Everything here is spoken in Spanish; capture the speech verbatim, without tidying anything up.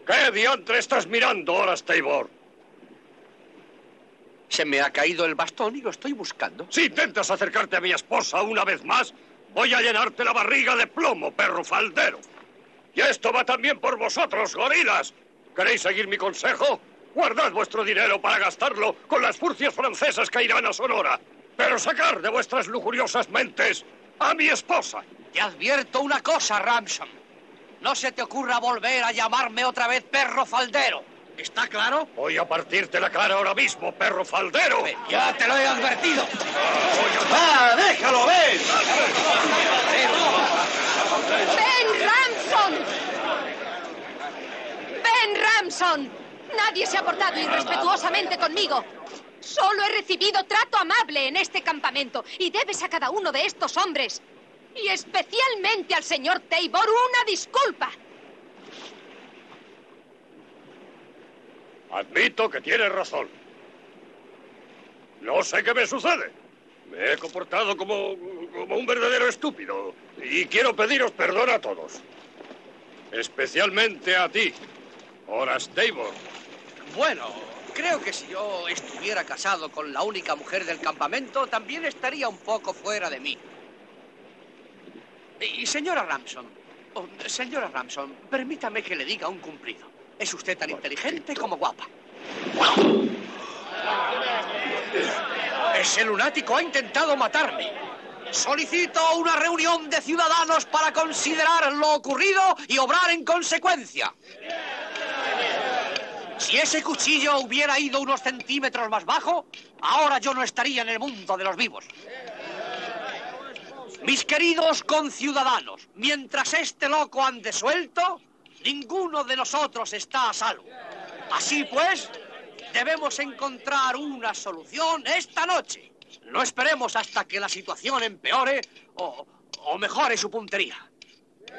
¿Qué diantre estás mirando, Horace Tabor? Se me ha caído el bastón y lo estoy buscando. Si intentas acercarte a mi esposa una vez más, voy a llenarte la barriga de plomo, perro faldero. Y esto va también por vosotros, gorilas. ¿Queréis seguir mi consejo? Guardad vuestro dinero para gastarlo con las furcias francesas que irán a Sonora. Pero sacar de vuestras lujuriosas mentes a mi esposa. Te advierto una cosa, Ramson. No se te ocurra volver a llamarme otra vez perro faldero. ¿Está claro? Voy a partirte la cara ahora mismo, perro faldero. Ya te lo he advertido. ¡Ah, déjalo ver! ¡Ben Ramson! ¡Ben Ramson! Nadie se ha portado irrespetuosamente conmigo. Solo he recibido trato amable en este campamento y debes a cada uno de estos hombres, y especialmente al señor Tabor, una disculpa. Admito que tienes razón. No sé qué me sucede. Me he comportado como, como un verdadero estúpido. Y quiero pediros perdón a todos. Especialmente a ti, Horace Tabor. Bueno, creo que si yo estuviera casado con la única mujer del campamento, también estaría un poco fuera de mí. Y señora Ramson, oh, señora Ramson, permítame que le diga un cumplido. Es usted tan inteligente como guapa. Ese lunático ha intentado matarme. Solicito una reunión de ciudadanos para considerar lo ocurrido y obrar en consecuencia. Si ese cuchillo hubiera ido unos centímetros más bajo, ahora yo no estaría en el mundo de los vivos. Mis queridos conciudadanos, mientras este loco ande suelto, ninguno de nosotros está a salvo. Así pues, debemos encontrar una solución esta noche. No esperemos hasta que la situación empeore o, o mejore su puntería.